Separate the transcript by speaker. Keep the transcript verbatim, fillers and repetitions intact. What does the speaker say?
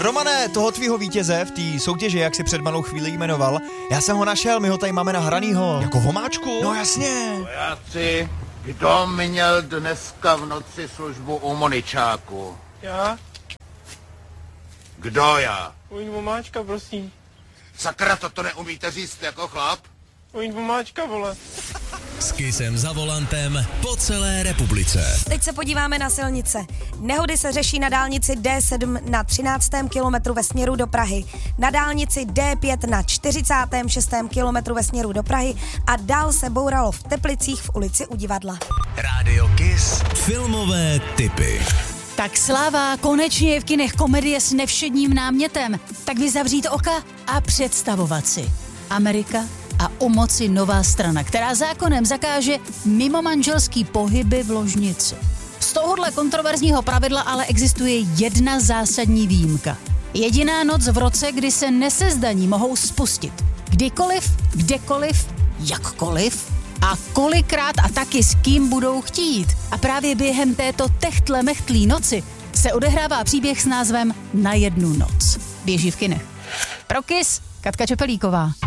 Speaker 1: Romane, toho tvýho vítěze v té soutěži, jak si před malou chvíli jmenoval, já jsem ho našel, my ho tady máme nahranýho.
Speaker 2: Jako v omáčku?
Speaker 1: No jasně.
Speaker 3: Vojáci, kdo měl dneska v noci službu u Moničáku?
Speaker 4: Já?
Speaker 3: Kdo já?
Speaker 4: Ujím omáčka, prosím.
Speaker 3: Sakra, toto neumíte říct jako chlap?
Speaker 4: Ujím omáčka, vole.
Speaker 5: S Kissem za volantem po celé republice.
Speaker 6: Teď se podíváme na silnice. Nehody se řeší na dálnici D sedm na třináctém kilometru ve směru do Prahy, na dálnici D pět na čtyřicátém šestém kilometru ve směru do Prahy a dál se bouralo v Teplicích v ulici u divadla.
Speaker 5: Rádio Kiss. Filmové tipy.
Speaker 7: Tak sláva, konečně je v kinech komedie s nevšedním námětem. Tak vy zavřít oka a představovat si. Amerika a u moci nová strana, která zákonem zakáže mimomanželský pohyby v ložnici. Z tohohle kontroverzního pravidla ale existuje jedna zásadní výjimka. Jediná noc v roce, kdy se nesezdaní mohou spustit. Kdykoliv, kdekoliv, jakkoliv a kolikrát a taky s kým budou chtít. A právě během této techtle mechtlý noci se odehrává příběh s názvem Na jednu noc. Běží v kinech. Pro Kiss, Katka Čepelíková.